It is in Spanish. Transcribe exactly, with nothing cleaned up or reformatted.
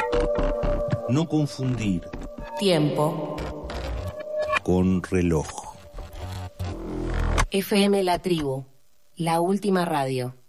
No confundir tiempo con reloj. F M La Tribu, la última radio.